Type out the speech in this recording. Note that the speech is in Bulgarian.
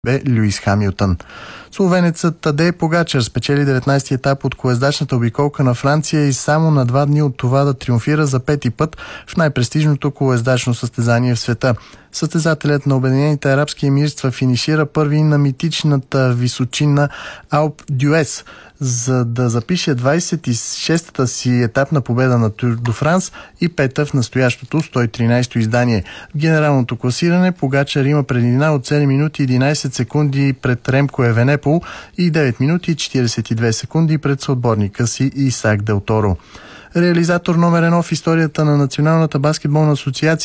бе Люис Хамилтън. Словенецът Тадей Погачар спечели 19-ти етап от колездачната обиколка на Франция и само на 2 дни от това да триумфира за 5-ти път в най-престижното колездачно състезание в света. Състезателят на Обединените арабски емирства финишира първи на митичната височина Алп д'Юес, за да запише 26-та си етапна победа на Тур до Франс и 5-та в настоящото 113-то издание. В генералното класиране Погачар има преднина от 7 минути 11 секунди пред Ремко Евенепол и 9 минути 42 секунди пред съотборника си Исак Дел Торо. Реализатор номер 1 в историята на Националната баскетболна асоциация